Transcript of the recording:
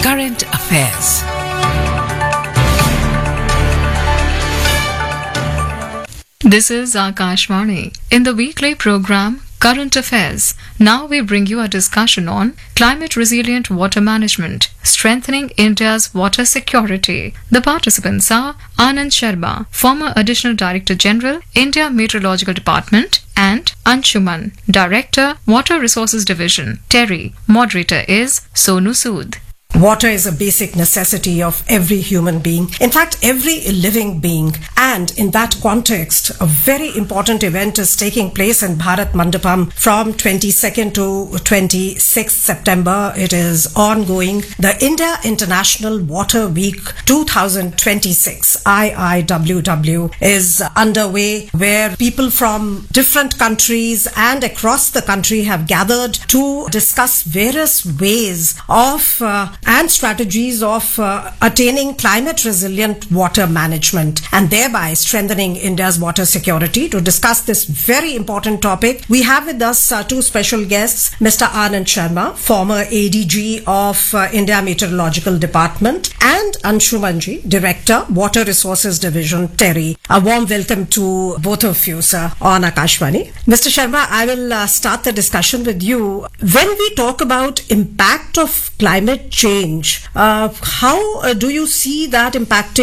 Current Affairs. This is Akashvani. In the weekly program Current Affairs, now we bring you a discussion on climate resilient water management, strengthening India's water security. The participants are Anand Sharma, former Additional Director General, India Meteorological Department, and Anshuman, Director, Water Resources Division, TERI. Moderator is Sonu Sood. Water is a basic necessity of every human being, in fact, every living being. And in that context, a very important event is taking place in Bharat Mandapam from 22nd to 26th September. It is ongoing. The India International Water Week 2026, IIWW, is underway, where people from different countries and across the country have gathered to discuss various ways of and strategies of attaining climate resilient water management and thereby strengthening India's water security. To discuss this very important topic, we have with us two special guests, Mr. Anand Sharma, former ADG of India Meteorological Department, and Anshumanji, Director, Water Resources Division, TERI. A warm welcome to both of you, sir, on Akashvani. Mr. Sharma, I will start the discussion with you. When we talk about impact of climate change, how do you see that impacting